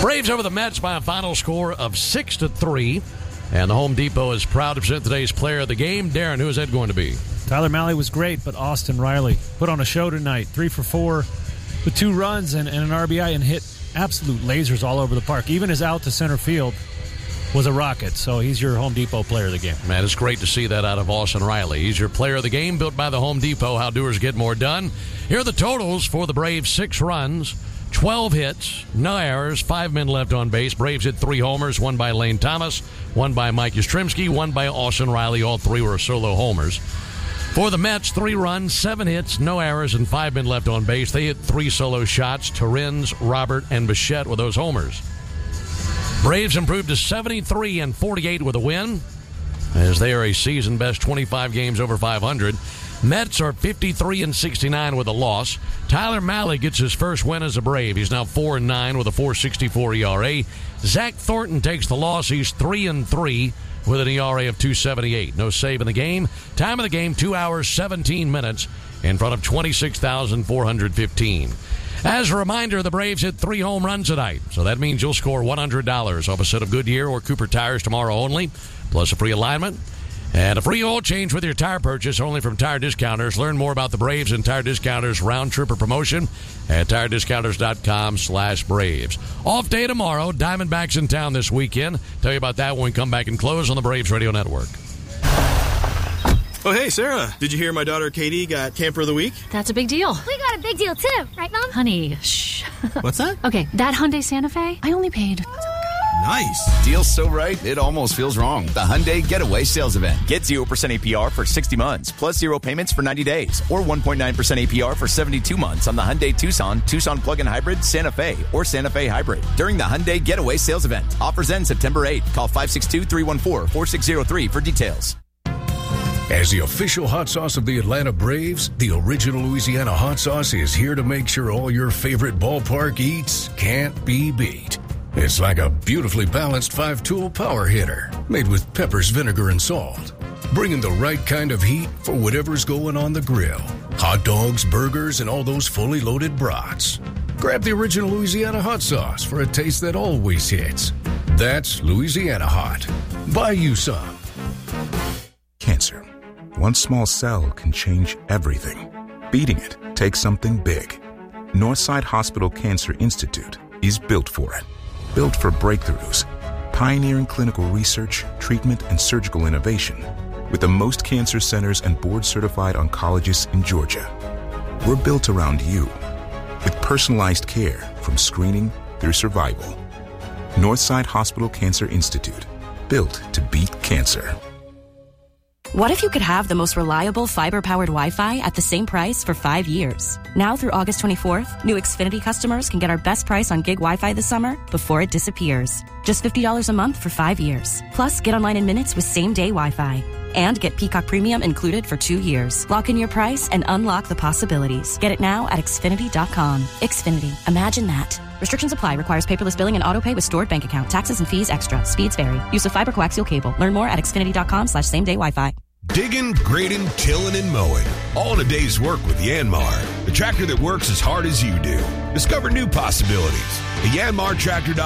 Braves over the Mets by a final score of 6-3. And the Home Depot is proud to present today's player of the game. Darren, who is that going to be? Tyler Mahle was great, but Austin Riley put on a show tonight. 3 for 4 with 2 runs and an RBI and hit absolute lasers all over the park. Even his out to center field was a rocket. So he's your Home Depot player of the game. Man, it's great to see that out of Austin Riley. He's your player of the game, built by the Home Depot. How doers get more done. Here are the totals for the Braves. 6 runs, 12 hits, no errors, 5 men left on base. Braves hit 3 homers, one by Lane Thomas, one by Mike Yastrzemski, one by Austin Riley. All 3 were solo homers. For the Mets, 3 runs, 7 hits, no errors, and 5 men left on base. They hit 3 solo shots. Torrens, Robert, and Bichette with those homers. Braves improved to 73-48 with a win, as they are a season-best 25 games over 500. Mets are 53-69 with a loss. Tyler Mahle gets his first win as a Brave. He's now 4-9 with a 4.64 ERA. Zach Thornton takes the loss. He's 3-3 with an ERA of 2.78. No save in the game. Time of the game, 2 hours, 17 minutes in front of 26,415. As a reminder, the Braves hit 3 home runs tonight, so that means you'll score $100 off a set of Goodyear or Cooper tires tomorrow only, plus a free alignment and a free oil change with your tire purchase only from Tire Discounters. Learn more about the Braves and Tire Discounters round tripper promotion at tirediscounters.com/Braves. Off day tomorrow. Diamondbacks in town this weekend. Tell you about that when we come back and close on the Braves Radio Network. Oh, hey, Sarah. Did you hear my daughter Katie got Camper of the Week? That's a big deal. We got a big deal, too. Right, Mom? Honey, shh. What's that? Okay, that Hyundai Santa Fe, I only paid... Nice. Deal's so right, it almost feels wrong. The Hyundai Getaway Sales Event. Get 0% APR for 60 months, plus 0 payments for 90 days, or 1.9% APR for 72 months on the Hyundai Tucson, Tucson Plug-in Hybrid, Santa Fe, or Santa Fe Hybrid. During the Hyundai Getaway Sales Event. Offers end September 8th. Call 562-314-4603 for details. As the official hot sauce of the Atlanta Braves, the original Louisiana hot sauce is here to make sure all your favorite ballpark eats can't be beat. It's like a beautifully balanced 5-tool power hitter made with peppers, vinegar, and salt, bringing the right kind of heat for whatever's going on the grill. Hot dogs, burgers, and all those fully loaded brats. Grab the original Louisiana hot sauce for a taste that always hits. That's Louisiana Hot. Buy you some. Cancer. One small cell can change everything. Beating it takes something big. Northside Hospital Cancer Institute is built for it. Built for breakthroughs, pioneering clinical research, treatment, and surgical innovation, with the most cancer centers and board-certified oncologists in Georgia. We're built around you, with personalized care from screening through survival. Northside Hospital Cancer Institute, built to beat cancer. What if you could have the most reliable fiber-powered Wi-Fi at the same price for 5 years? Now through August 24th, new Xfinity customers can get our best price on gig Wi-Fi this summer before it disappears. Just $50 a month for 5 years. Plus, get online in minutes with same-day Wi-Fi. And get Peacock Premium included for 2 years. Lock in your price and unlock the possibilities. Get it now at Xfinity.com. Xfinity. Imagine that. Restrictions apply. Requires paperless billing and autopay with stored bank account. Taxes and fees extra. Speeds vary. Use of fiber coaxial cable. Learn more at Xfinity.com/same-day Wi-Fi. Digging, grading, tilling, and mowing. All in a day's work with Yanmar. The tractor that works as hard as you do. Discover new possibilities. The Yanmar Tractor.